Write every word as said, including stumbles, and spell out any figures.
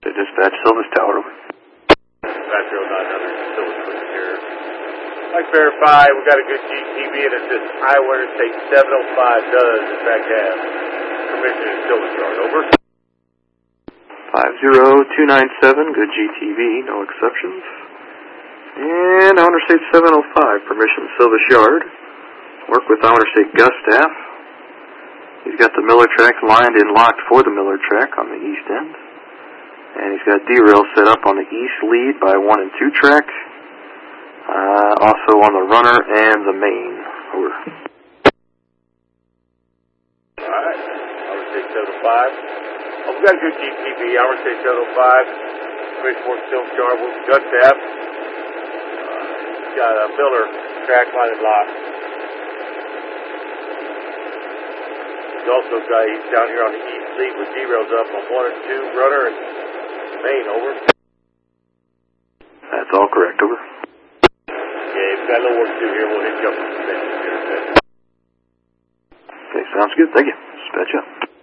Dispatch, Silvis Tower, over. Dispatch zero nine hundred, Silvis Tower here. I'd like to verify, we've got a good G T V and it says Iowa Interstate seven oh five does in fact have permission in Silvis Yard, over. five zero two nine seven, good G T V, no exceptions. And Iowa Interstate seven oh five, permission Silvis Yard. Work with Iowa Interstate Gus staff. He's got the Miller track lined and locked for the Miller track on the east end. And he's got D-rail set up on the east lead by one and two track. Uh, also on the runner and the main. Over. Alright, Iowa Interstate seven oh five. Oh, we've got a good G T V, Iowa Interstate seven oh five. Permission for Silvis Yard, work with Gus staff. Uh, he's got a Miller track line and locked. He's also got, he's down here on the east lead with D-rails up on one and two, runner and main, over. That's all correct, over. Okay, we've got a little work to do here, we'll hit you up with the station here. Okay, sounds good, thank you. Dispatch up.